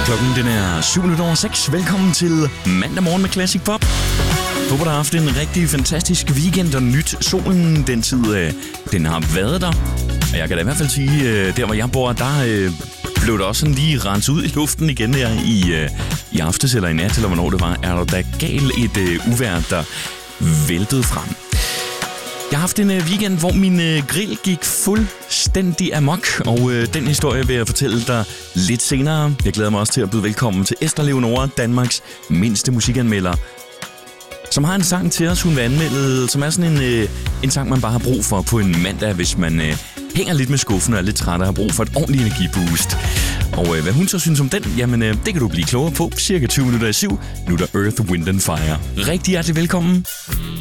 Klokken den er 7:07. Velkommen til mandag morgen med Classic Pop. Håber, du har haft en rigtig fantastisk weekend og nyt solen. Den tid, den har været der. Og jeg kan da i hvert fald sige, der hvor jeg bor, der blev der også sådan lige renset ud i luften igen her i aftes eller i nat, eller hvornår det var. Er der da galt et uvejr, der væltede frem. Jeg har haft en weekend, hvor min grill gik fuldstændig amok, og den historie vil jeg fortælle dig lidt senere. Jeg glæder mig også til at byde velkommen til Esther Leonora, Danmarks mindste musikanmelder, som har en sang til os, hun vil anmelde, som er sådan en sang, man bare har brug for på en mandag, hvis man hænger lidt med skuffen og er lidt træt og har brug for et ordentligt energiboost. Og hvad hun så synes om den, jamen det kan du blive klogere på cirka 7:20. Nu er der Earth, Wind & Fire. Rigtig hjertelig velkommen.